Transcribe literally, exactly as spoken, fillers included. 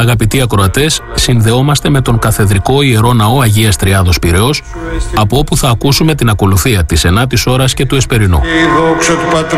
Αγαπητοί ακροατές, συνδεόμαστε με τον Καθεδρικό Ιερό Ναό Αγίας Τριάδος Πειραιώς, από όπου θα ακούσουμε την ακολουθία της ενάτης ώρας και του εσπερινού.